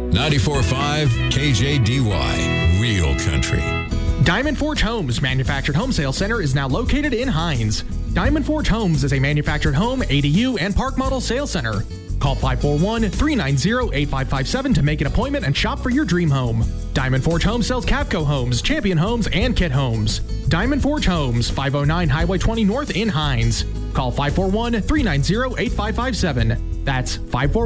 94.5 KJDY, Real Country. Diamond Forge Homes Manufactured Home Sales Center is now located in Hines. Diamond Forge Homes is a manufactured home, ADU, and park model sales center. Call 541-390-8557 to make an appointment and shop for your dream home. Diamond Forge Homes sells Cavco Homes, Champion Homes, and Kit Homes. Diamond Forge Homes, 509 Highway 20 North in Hines. Call 541-390-8557. That's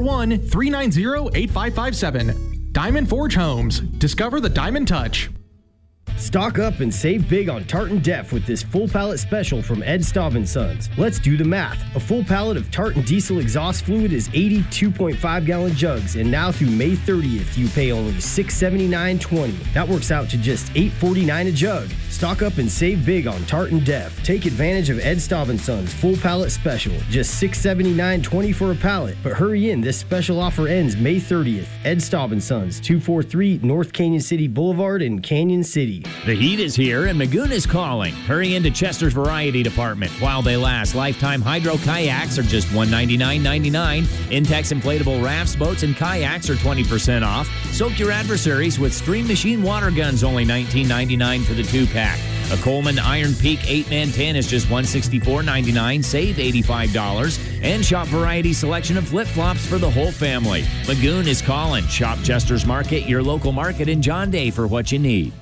541-390-8557. Diamond Forge Homes. Discover the Diamond Touch. Stock up and save big on Tartan Def with this full pallet special from Ed Staub & Sons. Let's do the math. A full pallet of Tartan diesel exhaust fluid is 80 2.5-gallon jugs, and now through May 30th, you pay only $679.20. That works out to just $849 a jug. Stock up and save big on Tartan Def. Take advantage of Ed Staub & Sons full pallet special, just $679.20 for a pallet. But hurry in, this special offer ends May 30th. Ed Staub & Sons, 243 North Canyon City Boulevard in Canyon City. The heat is here and Magoon is calling. Hurry into Chester's Variety Department. While they last, Lifetime Hydro Kayaks are just $199.99. Intex inflatable rafts, boats, and kayaks are 20% off. Soak your adversaries with Stream Machine water guns, only $19.99 for the 2-pack. A Coleman Iron Peak 8-man 10 is just $164.99. Save $85. And shop variety selection of flip-flops for the whole family. Magoon is calling. Shop Chester's Market, your local market in John Day, for what you need.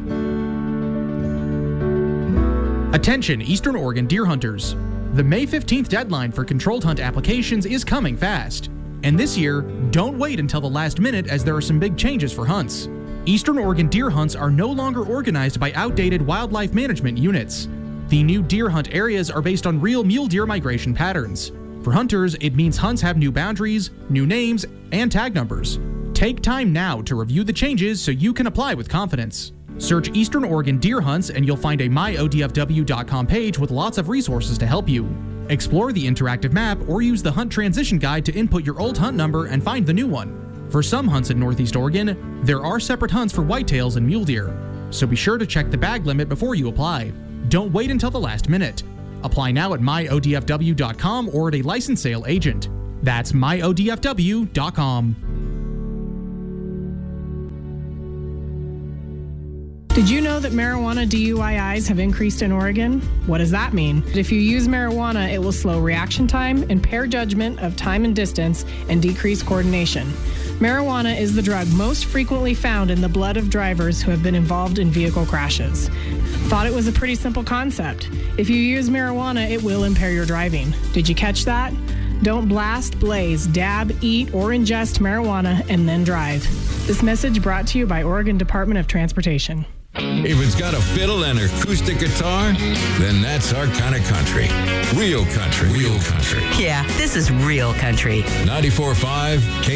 Attention, Eastern Oregon deer hunters. The May 15th deadline for controlled hunt applications is coming fast. And this year, don't wait until the last minute, as there are some big changes for hunts. Eastern Oregon deer hunts are no longer organized by outdated wildlife management units. The new deer hunt areas are based on real mule deer migration patterns. For hunters, it means hunts have new boundaries, new names, and tag numbers. Take time now to review the changes so you can apply with confidence. Search Eastern Oregon deer hunts and you'll find a myodfw.com page with lots of resources to help you. Explore the interactive map or use the hunt transition guide to input your old hunt number and find the new one. For some hunts in Northeast Oregon, there are separate hunts for whitetails and mule deer, so be sure to check the bag limit before you apply. Don't wait until the last minute. Apply now at myodfw.com or at a licensed sale agent. That's myodfw.com. Did you know that marijuana DUIs have increased in Oregon? What does that mean? If you use marijuana, it will slow reaction time, impair judgment of time and distance, and decrease coordination. Marijuana is the drug most frequently found in the blood of drivers who have been involved in vehicle crashes. Thought it was a pretty simple concept. If you use marijuana, it will impair your driving. Did you catch that? Don't blast, blaze, dab, eat, or ingest marijuana and then drive. This message brought to you by Oregon Department of Transportation. If it's got a fiddle and acoustic guitar, then that's our kind of country. Real country. Real country. Yeah, this is real country. 94.5